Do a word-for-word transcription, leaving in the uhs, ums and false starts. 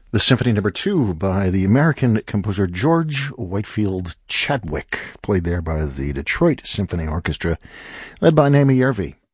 The Symphony Number Two by the American composer George Whitefield Chadwick, played there by the Detroit Symphony Orchestra, led by Naomi Yervi.